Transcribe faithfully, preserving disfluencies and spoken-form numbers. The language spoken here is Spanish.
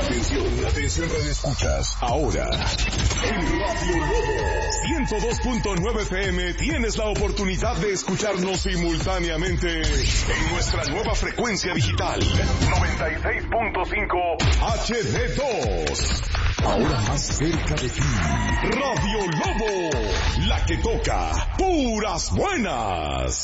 Atención, atención, radio escuchas. Ahora, en Radio Lobo ciento dos punto nueve F M tienes la oportunidad de escucharnos simultáneamente en nuestra nueva frecuencia digital noventa y seis punto cinco H D dos. Ahora más cerca de ti, Radio Lobo, la que toca puras buenas.